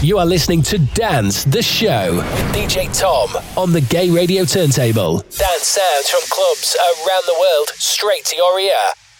You are listening to Dance the Show with DJ Tom on the Gay Radio Turntable. Dance sounds from clubs around the world straight to your ear.